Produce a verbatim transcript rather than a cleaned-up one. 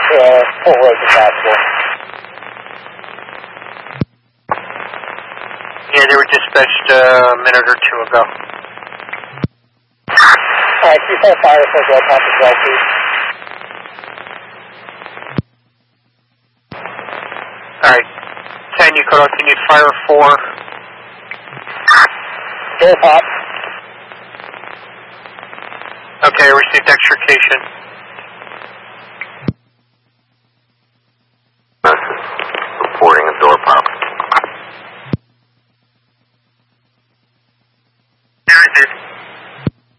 uh, full road to possible. Yeah, they were dispatched uh, a minute or two ago. Alright, Q four fire for go pop as well, please. Alright, ten, you cut off, you need fire four. Go pop. Okay, I received extrication.